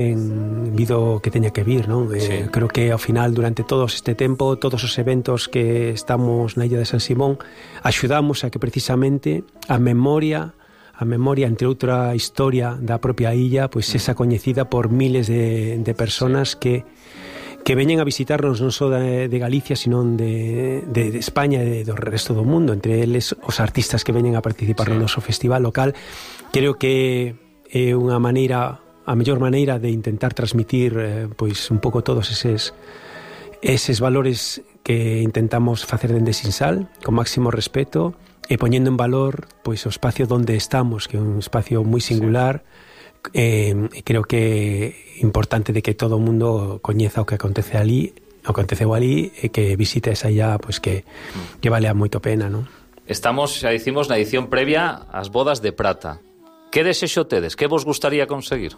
en vido que teña que vir, non? Sí. Creo que ao final, durante todo este tempo, todos os eventos que estamos na Illa de San Simón, axudamos a que precisamente a memoria, entre outra historia da propia illa, pois esa coñecida por miles de personas que veñen a visitarnos non só de Galicia, sino de España e do resto do mundo, entre eles os artistas que veñen a participar no noso festival local. Creo que é unha maneira, a mellor maneira de intentar transmitir pois un pouco todos eses valores que intentamos facer dende Sinsal, con máximo respeto, e poñendo en valor pois o espacio onde estamos, que é un espacio moi singular. Creo que é importante de que todo o mundo coñeza o que aconteceu ali, e que visite esa illa, pois que vale moito pena, non? Estamos, xa dicimos, na edición previa ás bodas de prata. Que desexo tedes? Que vos gustaría conseguir?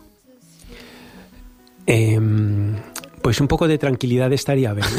Pois un pouco de tranquilidade estaría ben.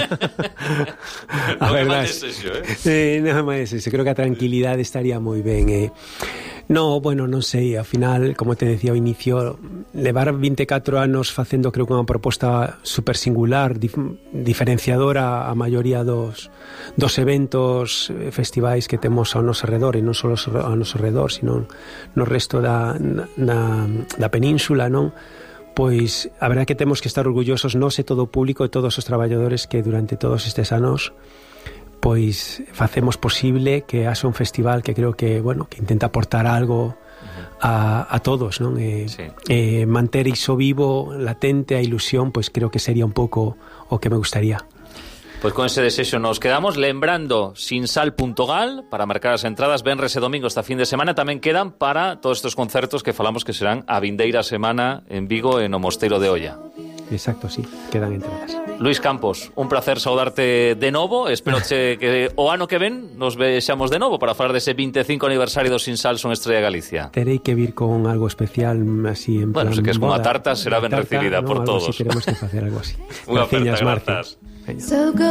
A verdade, nada máis eso. Creo que a tranquilidade estaría moi ben. No, bueno, non sei, ao final, como te decía ao inicio, levar 24 anos facendo, creo que unha proposta super singular, diferenciadora a maioría dos eventos, festivais que temos ao noso redor, e non só ao noso redor, sino no resto da península, non? Pois a verdade que temos que estar orgullosos nós e todo o público e todos os traballadores que durante todos estes anos pois facemos posible que haxa un festival que creo que, bueno, que intenta aportar algo a todos, non? Manter iso vivo, latente, a ilusión, pois creo que sería un pouco o que me gustaría. Pois con ese desexo nos quedamos, lembrando sinsal.gal para marcar as entradas venres e domingo esta fin de semana. Tamén quedan para todos estes concertos que falamos que serán a vindeira semana en Vigo e no Mosteiro de Oia. Exacto, sí, quedan entradas. Luis Campos, un placer saudarte de novo. Espero que o ano que ven nos vexamos de novo para falar dese 25 aniversario do Sinsal Son Estrella Galicia. Terei que vir con algo especial así en plan. Bueno, se que es como a tarta será ben recibida por todos. Algo así, queremos que facer algo así. Unha aperta, grazas.